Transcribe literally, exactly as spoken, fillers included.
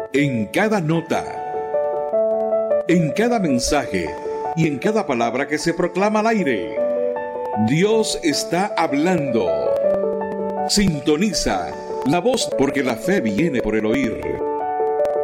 En cada nota, en cada mensaje y en cada palabra que se proclama al aire, Dios está hablando. Sintoniza la voz, porque la fe viene por el oír.